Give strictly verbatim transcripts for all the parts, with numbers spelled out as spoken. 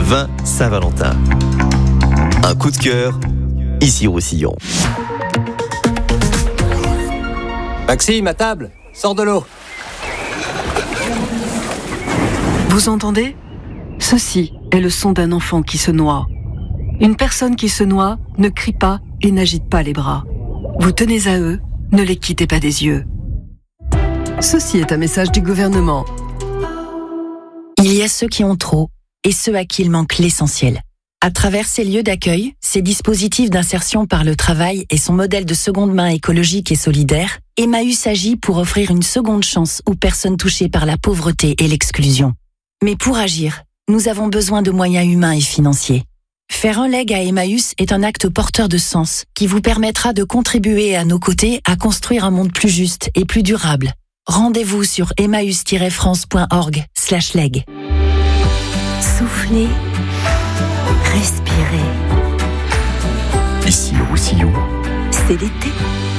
vin Saint-Valentin. Un coup de cœur, ici Roussillon. Maxime, à table, sors de l'eau. Vous entendez ? Ceci est le son d'un enfant qui se noie. Une personne qui se noie ne crie pas et n'agite pas les bras. Vous tenez à eux, ne les quittez pas des yeux. Ceci est un message du gouvernement. Il y a ceux qui ont trop et ceux à qui il manque l'essentiel. À travers ces lieux d'accueil, ces dispositifs d'insertion par le travail et son modèle de seconde main écologique et solidaire, Emmaüs agit pour offrir une seconde chance aux personnes touchées par la pauvreté et l'exclusion. Mais pour agir, nous avons besoin de moyens humains et financiers. Faire un leg à Emmaüs est un acte porteur de sens qui vous permettra de contribuer à nos côtés à construire un monde plus juste et plus durable. Rendez-vous sur emmaüs tiret france point org slash leg. Soufflez, respirez. Ici Roussillon, C'est l'été.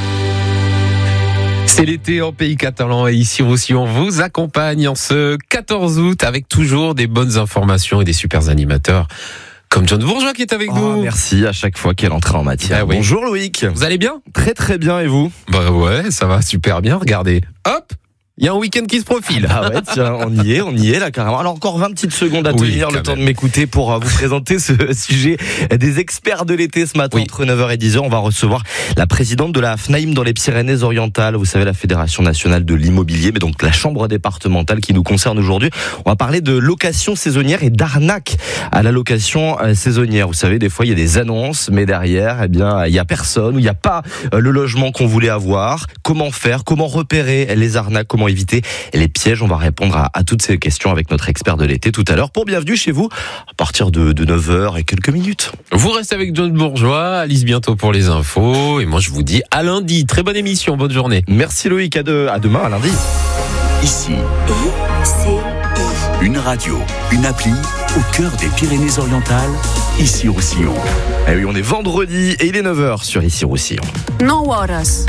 C'est l'été en pays catalan et ici aussi on vous accompagne en ce quatorze août avec toujours des bonnes informations et des super animateurs comme John Bourgeois qui est avec Oh, nous. merci à chaque fois qu'elle entre en matière. Bah oui. Bonjour Loïc. Vous allez bien ? Très très bien et vous ? Bah ouais, ça va super bien, regardez. Hop, il y a un week-end qui se profile. Ah ouais, tiens, on y est, on y est là carrément. Alors encore vingt petites secondes à Oui, tenir, quand le temps même. de m'écouter pour euh, vous présenter ce sujet des experts de l'été ce matin. Oui. Entre neuf heures et dix heures. On va recevoir la présidente de la FNAIM dans les Pyrénées-Orientales. Vous savez, la Fédération Nationale de l'Immobilier, mais donc la chambre départementale qui nous concerne aujourd'hui. On va parler de location saisonnière et d'arnaque à la location euh, saisonnière. Vous savez, des fois il y a des annonces, mais derrière, eh bien, il y a personne, ou il n'y a pas euh, le logement qu'on voulait avoir. Comment faire ? Comment repérer les arnaques ? Comment éviter les pièges? On va répondre à, à toutes ces questions avec notre expert de l'été tout à l'heure pour Bienvenue chez vous à partir de, de neuf heures et quelques minutes. Vous restez avec John Bourgeois, Alice bientôt pour les infos et moi je vous dis à lundi. Très bonne émission, bonne journée. Merci Loïc, à, de, à demain, à lundi. Ici, I C I. une radio, une appli au cœur des Pyrénées-Orientales, ici Roussillon. Eh oui, on est vendredi et il est neuf heures sur Ici Roussillon. No horas.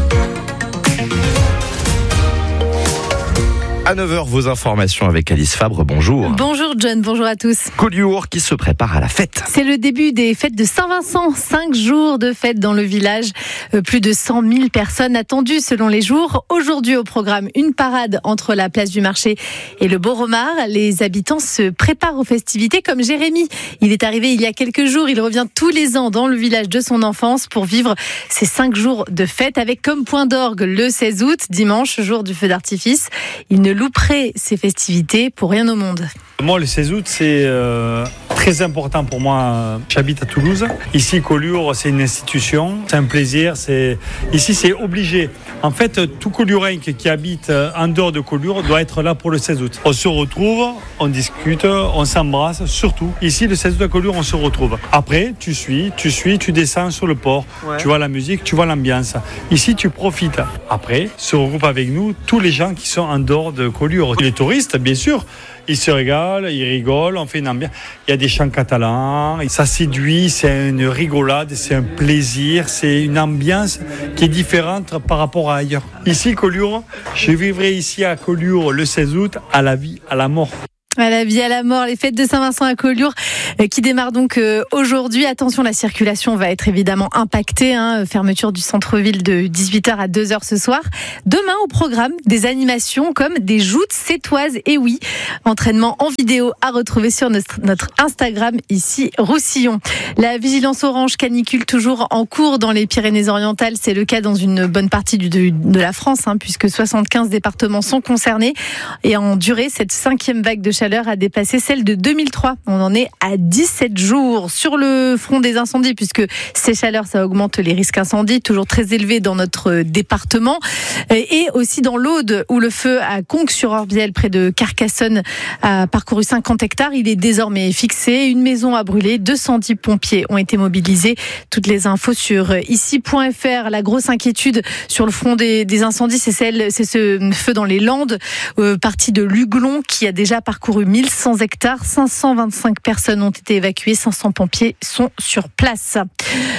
À neuf heures, vos informations avec Alice Fabre, bonjour. Bonjour John, bonjour à tous. Collioure qui se prépare à la fête. C'est le début des fêtes de Saint-Vincent. Cinq jours de fête dans le village. Euh, plus de cent mille personnes attendues selon les jours. Aujourd'hui au programme, une parade entre la place du marché et le Beau-Romard. Les habitants se préparent aux festivités comme Jérémy. Il est arrivé il y a quelques jours. Il revient tous les ans dans le village de son enfance pour vivre ces cinq jours de fête avec comme point d'orgue le seize août, dimanche, jour du feu d'artifice. Il ne louperait ces festivités pour rien au monde. Moi, le seize août, c'est euh, très important pour moi. J'habite à Toulouse. Ici, Collioure, c'est une institution, c'est un plaisir. C'est... Ici, c'est obligé. En fait, tout Colliourain qui habite en dehors de Collioure doit être là pour le seize août. On se retrouve, on discute, on s'embrasse, surtout. Ici, le seize août à Collioure, on se retrouve. Après, tu suis, tu suis, tu descends sur le port. Ouais. Tu vois la musique, tu vois l'ambiance. Ici, tu profites. Après, se regroupent avec nous tous les gens qui sont en dehors de Collioure. Les touristes, bien sûr. Ils se régalent, ils rigolent, on fait une ambiance. Il y a des chants catalans, ça séduit, c'est une rigolade, c'est un plaisir, c'est une ambiance qui est différente par rapport à ailleurs. Ici, Collioure, je vivrai ici à Collioure le seize août à la vie, à la mort. À la vie, à la mort, les fêtes de Saint-Vincent à Collioure euh, qui démarrent donc euh, aujourd'hui. Attention, la circulation va être évidemment impactée. Hein, fermeture du centre-ville de dix-huit heures à deux heures ce soir. Demain, au programme, des animations comme des joutes sétoises. Et oui, entraînement en vidéo à retrouver sur notre, notre Instagram, ici Roussillon. La vigilance orange canicule toujours en cours dans les Pyrénées-Orientales. C'est le cas dans une bonne partie du, de, de la France, hein, puisque soixante-quinze départements sont concernés. Et en durée, cette cinquième vague de chaleur a dépassé celle de deux mille trois. On en est à dix-sept jours. Sur le front des incendies, puisque ces chaleurs, ça augmente les risques incendies, toujours très élevés dans notre département. Et aussi dans l'Aude, où le feu à Conques-sur-Orbiel, près de Carcassonne, a parcouru cinquante hectares. Il est désormais fixé. Une maison a brûlé. deux cent dix pompiers ont été mobilisés. Toutes les infos sur ici point f r. La grosse inquiétude sur le front des, des incendies, c'est celle, c'est ce feu dans les Landes, euh, parti de Luglon, qui a déjà parcouru mille cent hectares, cinq cent vingt-cinq personnes ont été évacuées, cinq cents pompiers sont sur place.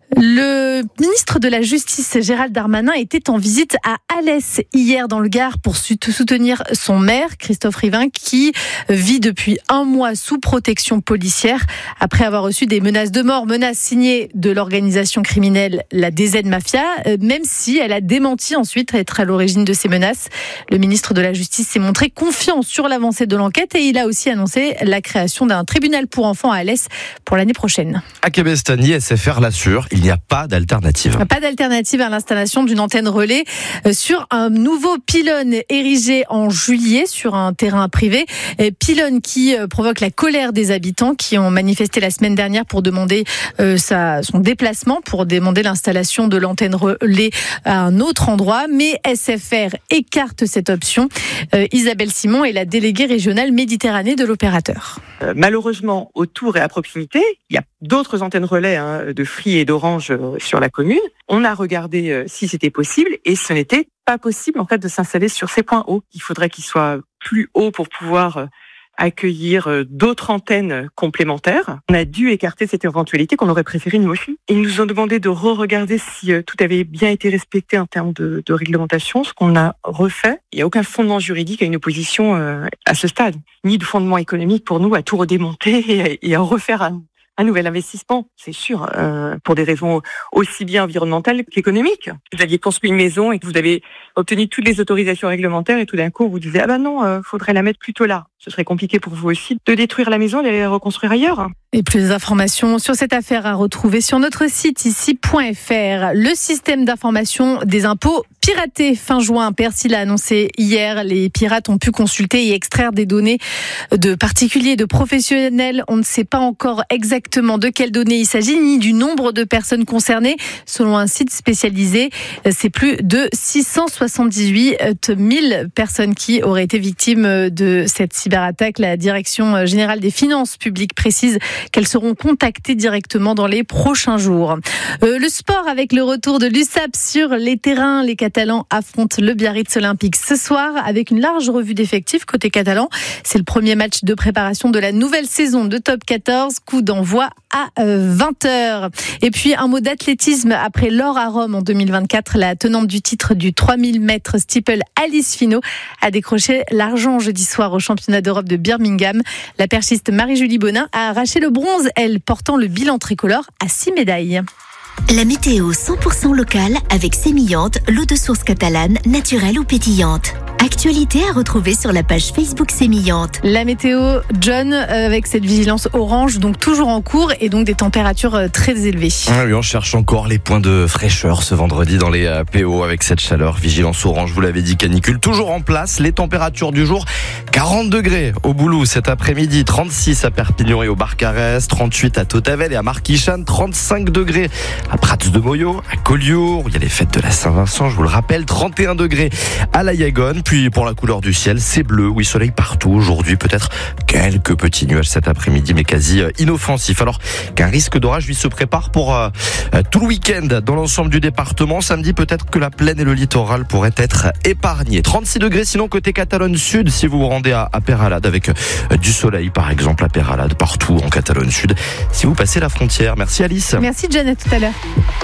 Le ministre de la Justice, Gérald Darmanin, était en visite à Alès hier dans le Gard pour soutenir son maire, Christophe Rivin, qui vit depuis un mois sous protection policière après avoir reçu des menaces de mort, menaces signées de l'organisation criminelle la D Z Mafia, même si elle a démenti ensuite être à l'origine de ces menaces. Le ministre de la Justice s'est montré confiant sur l'avancée de l'enquête et il a aussi annoncé la création d'un tribunal pour enfants à Alès pour l'année prochaine. À Cabestany, S F R l'assure, il n'y a pas d'alternative. Pas d'alternative à l'installation d'une antenne relais sur un nouveau pylône érigé en juillet sur un terrain privé. Pylône qui provoque la colère des habitants qui ont manifesté la semaine dernière pour demander sa, son déplacement, pour demander l'installation de l'antenne relais à un autre endroit. Mais S F R écarte cette option. Isabelle Simon est la déléguée régionale Méditerranée de l'opérateur. Euh, malheureusement, autour et à proximité, il y a d'autres antennes relais hein, de Free et d'Orange euh, sur la commune. On a regardé euh, si c'était possible et ce n'était pas possible en fait de s'installer sur ces points hauts. Il faudrait qu'ils soient plus hauts pour pouvoir euh, accueillir euh, d'autres antennes complémentaires. On a dû écarter cette éventualité qu'on aurait préféré nous aussi. Ils nous ont demandé de re-regarder si euh, tout avait bien été respecté en termes de, de réglementation, ce qu'on a refait. Il n'y a aucun fondement juridique à une opposition euh, à ce stade, ni de fondement économique pour nous à tout redémonter et, et à refaire un, un nouvel investissement, c'est sûr, euh, pour des raisons aussi bien environnementales qu'économiques. Vous aviez construit une maison et que vous avez obtenu toutes les autorisations réglementaires et tout d'un coup on vous disait ah ben non, euh, faudrait la mettre plutôt là. Ce serait compliqué pour vous aussi de détruire la maison et d'aller la reconstruire ailleurs. Et plus d'informations sur cette affaire à retrouver sur notre site ici point f r. Le système d'information des impôts piraté fin juin. Bercy l'a annoncé hier. Les pirates ont pu consulter et extraire des données de particuliers, de professionnels. On ne sait pas encore exactement de quelles données il s'agit, ni du nombre de personnes concernées. Selon un site spécialisé, c'est plus de six cent soixante-dix-huit mille personnes qui auraient été victimes de cette cyberattaque. La Direction générale des finances publiques précise qu'elles seront contactées directement dans les prochains jours. Euh, le sport avec le retour de l'U S A P sur les terrains. Les Catalans affrontent le Biarritz Olympique ce soir avec une large revue d'effectifs côté catalan. C'est le premier match de préparation de la nouvelle saison de Top quatorze. Coup d'envoi à vingt heures. Et puis un mot d'athlétisme après l'or à Rome en deux mille vingt-quatre. La tenante du titre du trois mille mètres steeple, Alice Finot, a décroché l'argent jeudi soir au championnat d'Europe de Birmingham. La perchiste Marie-Julie Bonin a arraché le bronze, elle portant le bilan tricolore à six médailles. La météo cent pour cent locale avec Sémillante, l'eau de source catalane, naturelle ou pétillante. Actualité à retrouver sur la page Facebook Sémillante. La météo, John, avec cette vigilance orange, donc toujours en cours et donc des températures très élevées. Ah oui, on cherche encore les points de fraîcheur ce vendredi dans les P O avec cette chaleur. Vigilance orange, vous l'avez dit, canicule toujours en place. Les températures du jour, quarante degrés au Boulou cet après-midi, trente-six à Perpignan et au Barcarès, trente-huit à Totavel et à Marquichane, trente-cinq degrés à Prats de Moyo, à Collioure, où il y a les fêtes de la Saint-Vincent, je vous le rappelle, trente et un degrés à la Yagone. Puis pour la couleur du ciel, c'est bleu, oui, soleil partout aujourd'hui, peut-être quelques petits nuages cet après-midi, mais quasi inoffensifs. Alors qu'un risque d'orage lui se prépare pour euh, tout le week-end dans l'ensemble du département. Samedi, peut-être que la plaine et le littoral pourraient être épargnés. trente-six degrés sinon côté Catalogne Sud, si vous vous rendez à, à Peralade, avec euh, du soleil par exemple à Peralade, partout en Catalogne Sud, si vous passez la frontière. Merci Alice. Merci Janet, tout à l'heure.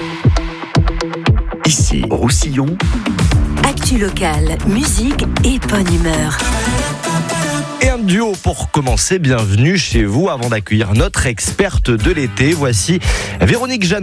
Ici, Roussillon. Actu locale, musique et bonne humeur. Et un duo pour commencer, bienvenue chez vous avant d'accueillir notre experte de l'été. Voici Véronique Jeannot.